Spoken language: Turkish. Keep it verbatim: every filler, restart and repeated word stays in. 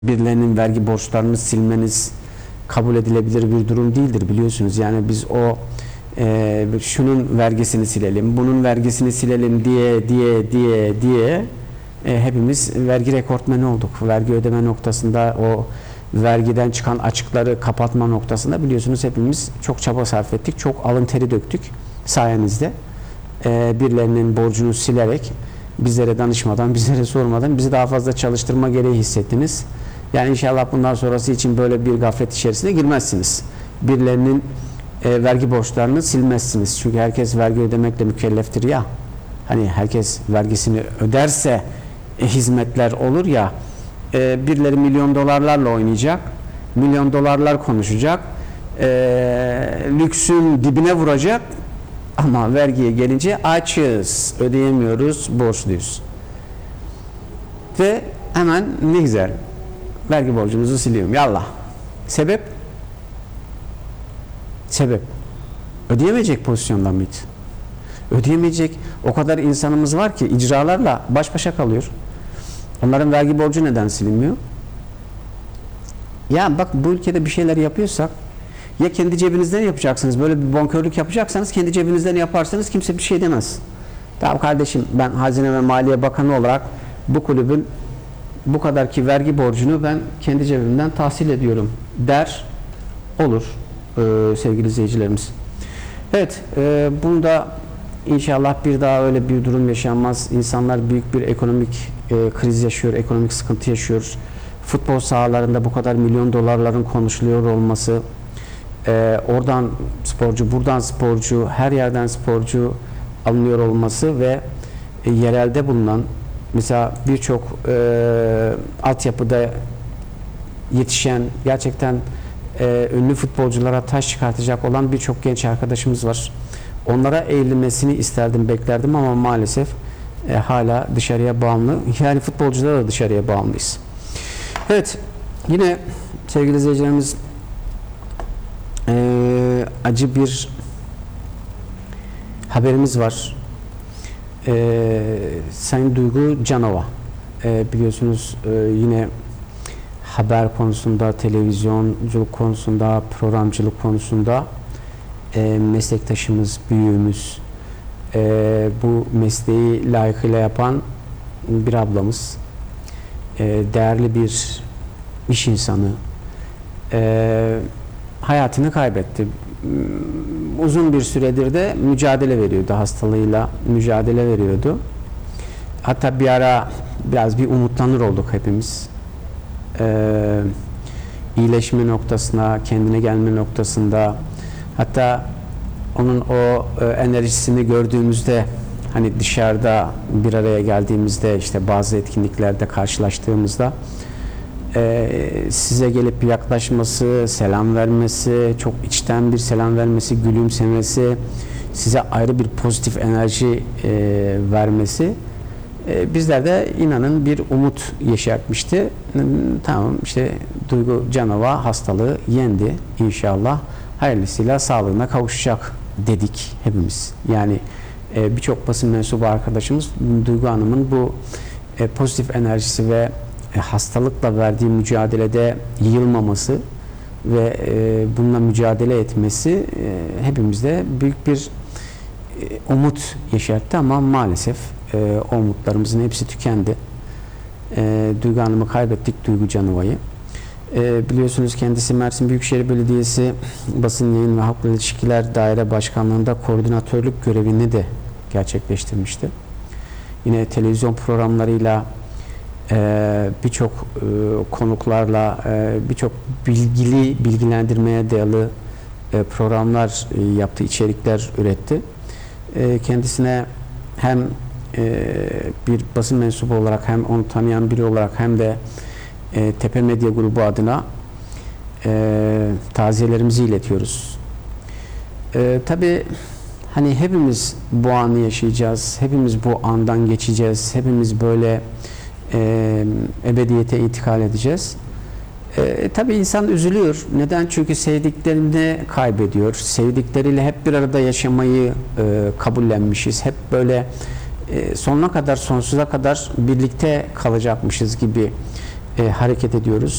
birilerinin vergi borçlarını silmeniz kabul edilebilir bir durum değildir, biliyorsunuz. Yani biz o e, şunun vergisini silelim, bunun vergisini silelim diye diye diye diye e, hepimiz vergi rekortmeni olduk. Vergi ödeme noktasında, o vergiden çıkan açıkları kapatma noktasında biliyorsunuz hepimiz çok çaba sarf ettik, çok alın teri döktük sayenizde. E, birilerinin borcunu silerek, bizlere danışmadan, bizlere sormadan bizi daha fazla çalıştırma gereği hissettiniz. Yani inşallah bundan sonrası için böyle bir gaflet içerisine girmezsiniz. Birilerinin e, vergi borçlarını silmezsiniz. Çünkü herkes vergi ödemekle mükelleftir ya. Hani herkes vergisini öderse e, hizmetler olur ya. E, birileri milyon dolarlarla oynayacak, milyon dolarlar konuşacak, e, lüksün dibine vuracak. Ama vergiye gelince açız, ödeyemiyoruz, borçluyuz. Ve hemen ne güzel, vergi borcumuzu siliyorum. Yallah. Sebep? Sebep. Ödeyemeyecek pozisyondan mıydı? Ödeyemeyecek o kadar insanımız var ki icralarla baş başa kalıyor. Onların vergi borcu neden silinmiyor? Ya bak, bu ülkede bir şeyler yapıyorsak ya kendi cebinizden yapacaksınız. Böyle bir bonkörlük yapacaksanız kendi cebinizden yaparsanız kimse bir şey demez. Tamam kardeşim, ben Hazine ve Maliye Bakanı olarak bu kulübün bu kadarki vergi borcunu ben kendi cebimden tahsil ediyorum der, olur ee, sevgili izleyicilerimiz. Evet, e, bunu da inşallah bir daha öyle bir durum yaşanmaz. İnsanlar büyük bir ekonomik e, kriz yaşıyor, ekonomik sıkıntı yaşıyor. Futbol sahalarında bu kadar milyon dolarların konuşuluyor olması, e, oradan sporcu, buradan sporcu, her yerden sporcu alınıyor olması ve e, yerelde bulunan, mesela birçok e, altyapıda yetişen, gerçekten e, ünlü futbolculara taş çıkartacak olan birçok genç arkadaşımız var. Onlara eğilmesini isterdim, beklerdim ama maalesef e, hala dışarıya bağımlı. Yani futbolcular da dışarıya bağımlıyız. Evet, yine sevgili izleyicilerimiz, e, acı bir haberimiz var. Ee, Sayın Duygu Canova, ee, biliyorsunuz e, yine haber konusunda, televizyonculuk konusunda, programcılık konusunda e, meslektaşımız, büyüğümüz, e, bu mesleği layıkıyla yapan bir ablamız, e, değerli bir iş insanı, e, hayatını kaybetti. Uzun bir süredir de mücadele veriyordu, hastalığıyla mücadele veriyordu. Hatta bir ara biraz bir umutlanır olduk hepimiz. Ee, iyileşme noktasına, kendine gelme noktasında, hatta onun o e, enerjisini gördüğümüzde, hani dışarıda bir araya geldiğimizde, işte bazı etkinliklerde karşılaştığımızda Ee, size gelip yaklaşması, selam vermesi, çok içten bir selam vermesi, gülümsemesi, size ayrı bir pozitif enerji e, vermesi e, bizlerde inanın bir umut yeşertmişti. Tamam, işte Duygu Canova hastalığı yendi, inşallah hayırlısıyla sağlığına kavuşacak dedik hepimiz. Yani e, birçok basın mensubu arkadaşımız Duygu Hanım'ın bu e, pozitif enerjisi ve hastalıkla verdiği mücadelede yılmaması ve e, bununla mücadele etmesi e, hepimizde büyük bir e, umut yeşertti ama maalesef e, o umutlarımızın hepsi tükendi. E, Duygu Hanım'ı kaybettik, Duygu Canova'yı. E, biliyorsunuz kendisi Mersin Büyükşehir Belediyesi Basın Yayın ve Halkla İlişkiler Daire Başkanlığı'nda koordinatörlük görevini de gerçekleştirmişti. Yine televizyon programlarıyla, Ee, birçok e, konuklarla, e, birçok bilgili, bilgilendirmeye dayalı e, programlar e, yaptı, içerikler üretti. E, kendisine hem e, bir basın mensubu olarak, hem onu tanıyan biri olarak, hem de e, Tepe Medya Grubu adına e, taziyelerimizi iletiyoruz. E, tabii hani hepimiz bu anı yaşayacağız, hepimiz bu andan geçeceğiz, hepimiz böyle E, ebediyete intikal edeceğiz. E, tabii insan üzülüyor. Neden? Çünkü sevdiklerini kaybediyor. Sevdikleriyle hep bir arada yaşamayı e, kabullenmişiz. Hep böyle e, sonuna kadar, sonsuza kadar birlikte kalacakmışız gibi e, hareket ediyoruz.